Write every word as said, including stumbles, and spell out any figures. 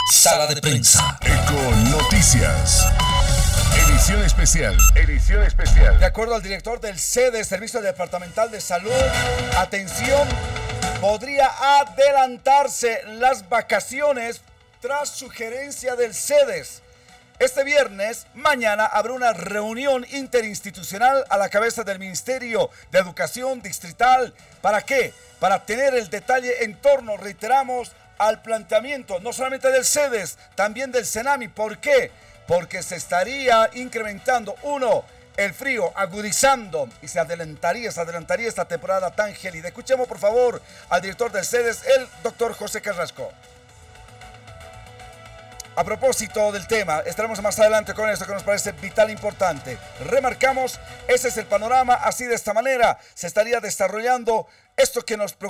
Sala de prensa. Eco Noticias. Edición especial. Edición especial. De acuerdo al director del C E D E, Servicio Departamental de Salud, atención, podría adelantarse las vacaciones tras sugerencia del C E D E S. Este viernes, mañana, habrá una reunión interinstitucional a la cabeza del Ministerio de Educación Distrital. ¿Para qué? Para tener el detalle en torno, reiteramos, al planteamiento no solamente del C E D E S, también del CENAMI. ¿Por qué? Porque se estaría incrementando, uno, el frío, agudizando, y se adelantaría, se adelantaría esta temporada tan gélida. Escuchemos, por favor, al director del C E D E S, el doctor José Carrasco. A propósito del tema, estaremos más adelante con esto que nos parece vital e importante. Remarcamos, ese es el panorama, así de esta manera se estaría desarrollando esto que nos preocupa.